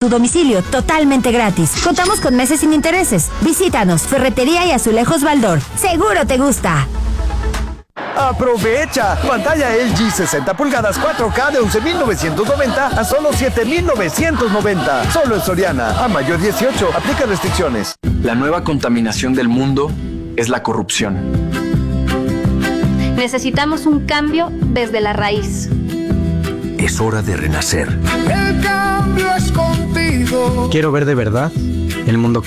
tu domicilio totalmente gratis. Contamos con meses sin intereses. Visítanos, Ferretería y Azulejos Baldor. Seguro te gusta. ¡Aprovecha! Pantalla LG 60 pulgadas 4K de 11.990 a solo 7.990. Solo en Soriana. A mayo 18. Aplica restricciones. La nueva contaminación del mundo es la corrupción. Necesitamos un cambio desde la raíz. Es hora de renacer. El cambio es contigo. Quiero ver de verdad el mundo